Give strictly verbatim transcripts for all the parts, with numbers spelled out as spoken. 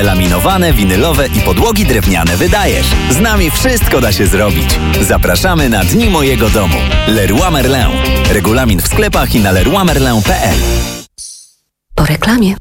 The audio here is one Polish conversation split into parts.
Laminowane, winylowe i podłogi drewniane wydajesz. Z nami wszystko da się zrobić. Zapraszamy na Dni Mojego Domu. Leroy Merlin. Regulamin w sklepach i na leroy merlin kropka p l. Po reklamie.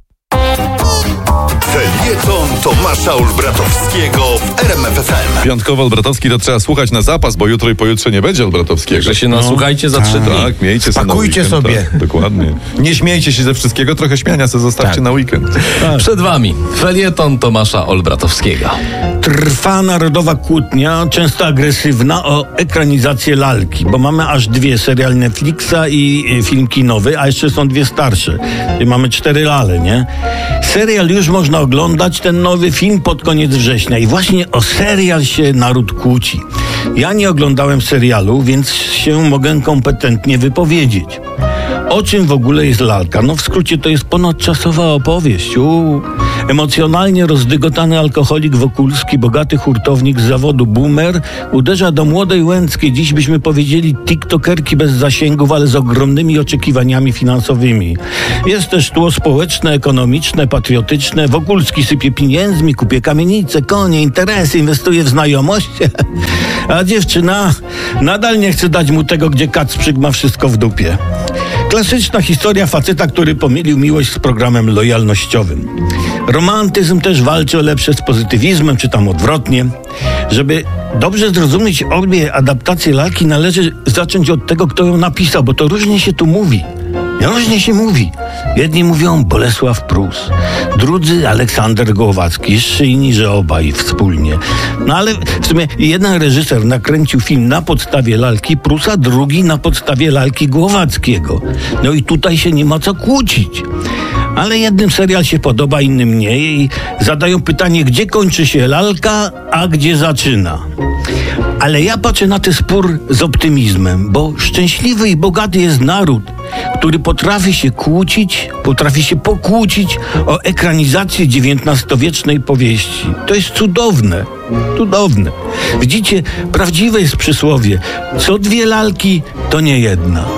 Felieton Tomasza Olbratowskiego w R M F F M. Piątkowo Olbratowski to trzeba słuchać na zapas, bo jutro i pojutrze nie będzie Olbratowskiego. Że się nasłuchajcie za trzy dni. Tak, miejcie sobie Spakujcie na weekend, sobie. Tak, dokładnie. Nie śmiejcie się ze wszystkiego, trochę śmiania sobie zostawcie Tak. na weekend. Przed wami felieton Tomasza Olbratowskiego. Trwa narodowa kłótnia, często agresywna, o ekranizację lalki, bo mamy aż dwie, serial Netflixa i y, film kinowy, a jeszcze są dwie starsze. I mamy cztery lale, nie? Serial już można oglądać, ten nowy film pod koniec września i właśnie o serial się naród kłóci. Ja nie oglądałem serialu, więc się mogę kompetentnie wypowiedzieć. O czym w ogóle jest lalka? No w skrócie to jest ponadczasowa opowieść. Uuu. Emocjonalnie rozdygotany alkoholik Wokulski, bogaty hurtownik z zawodu boomer, uderza do młodej Łęckiej, dziś byśmy powiedzieli tiktokerki bez zasięgów, ale z ogromnymi oczekiwaniami finansowymi. Jest też tło społeczne, ekonomiczne, patriotyczne. Wokulski sypie pieniędzmi, kupie kamienice, konie, interesy, inwestuje w znajomość. A dziewczyna nadal nie chce dać mu tego, gdzie Kacprzyk ma wszystko w dupie. Klasyczna historia faceta, który pomylił miłość z programem lojalnościowym. Romantyzm też walczy o lepsze z pozytywizmem, czy tam odwrotnie. Żeby dobrze zrozumieć obie adaptacje lalki, należy zacząć od tego, kto ją napisał, bo to różnie się tu mówi. Różnie się mówi. Jedni mówią Bolesław Prus, drudzy Aleksander Głowacki, szyjni, że obaj wspólnie. No ale w sumie jeden reżyser nakręcił film na podstawie lalki Prusa, drugi na podstawie lalki Głowackiego. No i tutaj się nie ma co kłócić. Ale jednym serial się podoba, innym nie i zadają pytanie, gdzie kończy się lalka, a gdzie zaczyna. Ale ja patrzę na ten spór z optymizmem, bo szczęśliwy i bogaty jest naród, który potrafi się kłócić, potrafi się pokłócić o ekranizację dziewiętnastowiecznej powieści. To jest cudowne, cudowne. Widzicie, prawdziwe jest przysłowie, co dwie lalki, to nie jedna.